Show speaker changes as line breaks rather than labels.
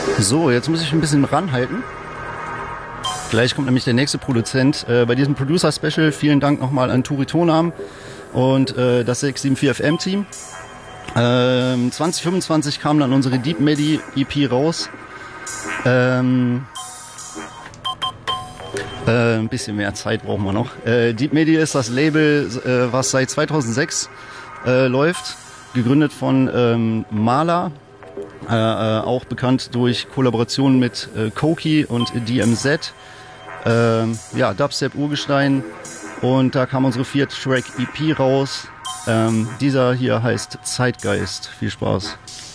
So, jetzt muss ich ein bisschen ranhalten. Gleich kommt nämlich der nächste Produzent. Bei diesem Producer-Special vielen Dank nochmal an Turi Tonam und das 674FM-Team. 2025 kam dann unsere Deep Medi EP raus. Ein bisschen mehr Zeit brauchen wir noch. Deep Medi ist das Label, was seit 2006 läuft. Gegründet von Mala. Auch bekannt durch Kollaborationen mit Koki und DMZ. Ja, Dubstep Urgestein. Und da kam unsere 4-Track EP raus. Dieser hier heißt Zeitgeist. Viel Spaß.